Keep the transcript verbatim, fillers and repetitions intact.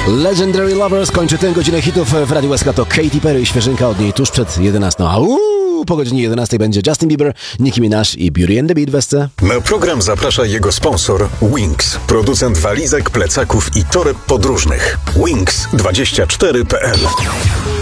Legendary Lovers kończy tę godzinę hitów w Radiu S K. To Katy Perry i świeżynka od niej tuż przed jedenastą. A uuu, po godzinie jedenastej będzie Justin Bieber, Nicki Minaj i Beauty and the Beat w S C. Na program zaprasza jego sponsor Wings, producent walizek, plecaków i toreb podróżnych. Wings dwadzieścia cztery kropka p l